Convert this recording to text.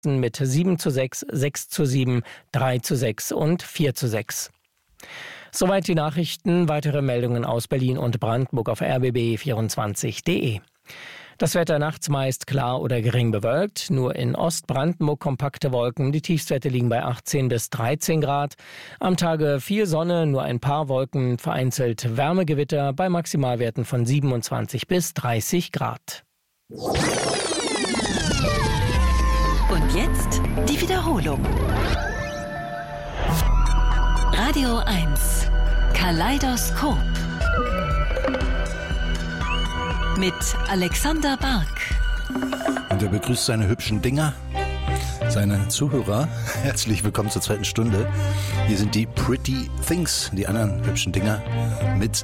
mit 7:6, 6:7, 3:6 und 4:6. Soweit die Nachrichten. Weitere Meldungen aus Berlin und Brandenburg auf rbb24.de. Das Wetter nachts meist klar oder gering bewölkt. Nur in Ostbrandenburg kompakte Wolken. Die Tiefstwerte liegen bei 18 bis 13 Grad. Am Tage viel Sonne, nur ein paar Wolken, vereinzelt Wärmegewitter bei Maximalwerten von 27 bis 30 Grad. Und jetzt die Wiederholung. Radio 1 Kaleidoskop mit Alexander Bark. Und er begrüßt seine hübschen Dinger, seine Zuhörer. Herzlich willkommen zur zweiten Stunde. Hier sind die Pretty Things, die anderen hübschen Dinger mit